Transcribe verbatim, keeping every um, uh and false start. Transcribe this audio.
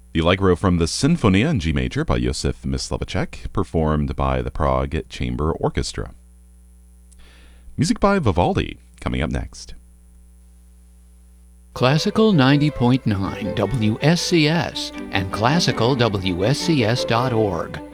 The Allegro from the Sinfonia in G major by Josef Myslivacek, performed by the Prague Chamber Orchestra. Music by Vivaldi, coming up next. Classical ninety point nine W S C S and classical W S C S dot org